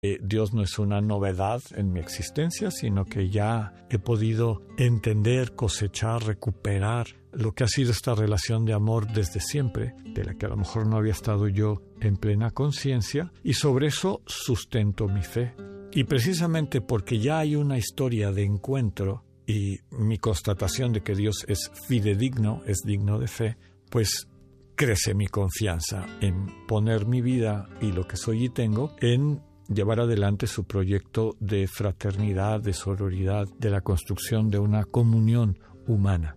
Dios no es una novedad en mi existencia, sino que ya he podido entender, cosechar, recuperar lo que ha sido esta relación de amor desde siempre, de la que a lo mejor no había estado yo en plena conciencia, y sobre eso sustento mi fe. Y precisamente porque ya hay una historia de encuentro y mi constatación de que Dios es fidedigno, es digno de fe, pues crece mi confianza en poner mi vida y lo que soy y tengo en llevar adelante su proyecto de fraternidad, de sororidad, de la construcción de una comunión humana.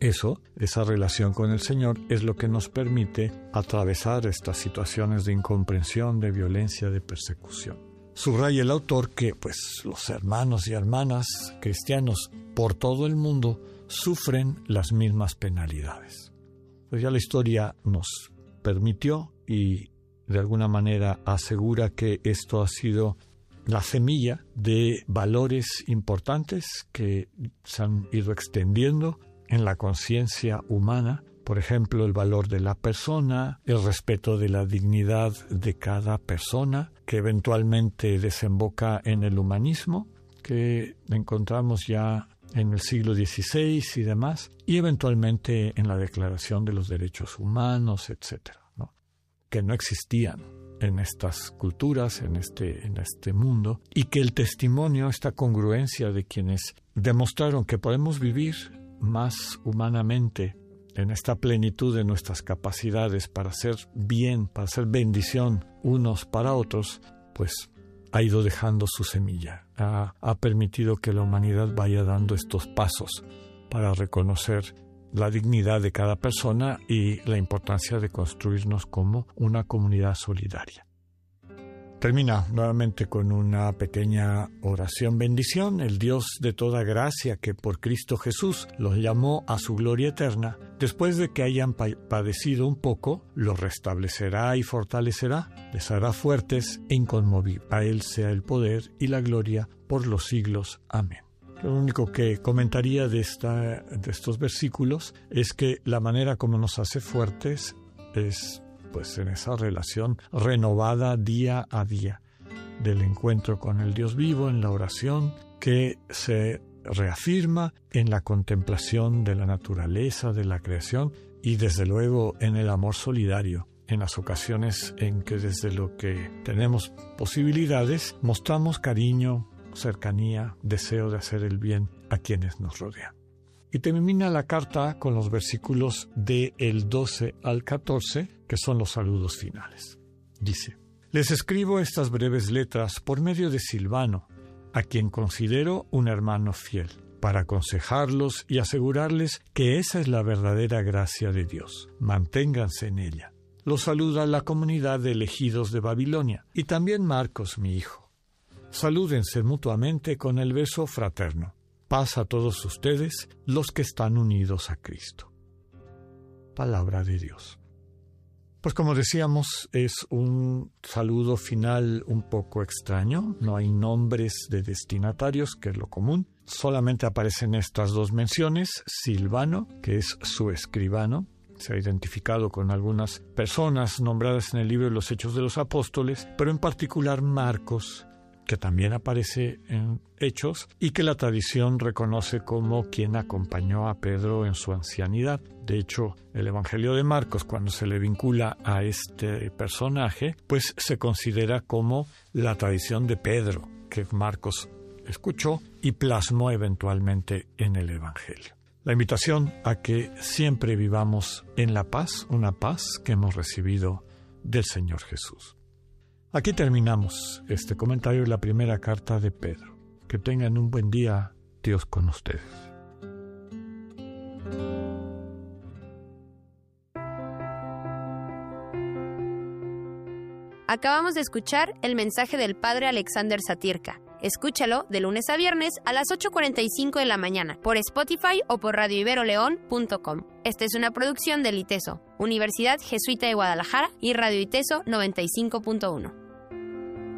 Esa relación con el Señor es lo que nos permite atravesar estas situaciones de incomprensión, de violencia, de persecución. Subraya el autor que, los hermanos y hermanas cristianos por todo el mundo sufren las mismas penalidades. Pues ya la historia nos permitió y de alguna manera asegura que esto ha sido la semilla de valores importantes que se han ido extendiendo en la conciencia humana. Por ejemplo, el valor de la persona, el respeto de la dignidad de cada persona, que eventualmente desemboca en el humanismo, que encontramos ya en el siglo XVI y demás, y eventualmente en la Declaración de los Derechos Humanos, etc., que no existían en estas culturas, en este mundo, y que el testimonio, esta congruencia de quienes demostraron que podemos vivir más humanamente en esta plenitud de nuestras capacidades para hacer bien, para hacer bendición unos para otros, pues ha ido dejando su semilla, ha permitido que la humanidad vaya dando estos pasos para reconocer la dignidad de cada persona y la importancia de construirnos como una comunidad solidaria. Termina nuevamente con una pequeña oración bendición. El Dios de toda gracia, que por Cristo Jesús los llamó a su gloria eterna, después de que hayan padecido un poco, los restablecerá y fortalecerá, les hará fuertes e inconmovibles. A Él sea el poder y la gloria por los siglos. Amén. Lo único que comentaría de estos versículos es que la manera como nos hace fuertes es en esa relación renovada día a día del encuentro con el Dios vivo, en la oración, que se reafirma en la contemplación de la naturaleza, de la creación y desde luego en el amor solidario, en las ocasiones en que desde lo que tenemos posibilidades mostramos cariño, cercanía, deseo de hacer el bien a quienes nos rodean. Y termina la carta con los versículos del 12 al 14, que son los saludos finales. Dice: les escribo estas breves letras por medio de Silvano, a quien considero un hermano fiel, para aconsejarlos y asegurarles que esa es la verdadera gracia de Dios. Manténganse en ella. Los saluda la comunidad de elegidos de Babilonia, y también Marcos, mi hijo. Salúdense mutuamente con el beso fraterno. Paz a todos ustedes, los que están unidos a Cristo. Palabra de Dios. Pues como decíamos, es un saludo final un poco extraño. No hay nombres de destinatarios, que es lo común. Solamente aparecen estas dos menciones. Silvano, que es su escribano. Se ha identificado con algunas personas nombradas en el libro de los Hechos de los Apóstoles, pero en particular Marcos, que también aparece en Hechos y que la tradición reconoce como quien acompañó a Pedro en su ancianidad. De hecho, el Evangelio de Marcos, cuando se le vincula a este personaje, pues se considera como la tradición de Pedro, que Marcos escuchó y plasmó eventualmente en el Evangelio. La invitación a que siempre vivamos en la paz, una paz que hemos recibido del Señor Jesús. Aquí terminamos este comentario de la primera carta de Pedro. Que tengan un buen día, Dios con ustedes. Acabamos de escuchar el mensaje del Padre Alexander Satirka. Escúchalo de lunes a viernes a las 8:45 de la mañana por Spotify o por radioiberoleón.com. Esta es una producción del ITESO, Universidad Jesuita de Guadalajara, y Radio ITESO 95.1.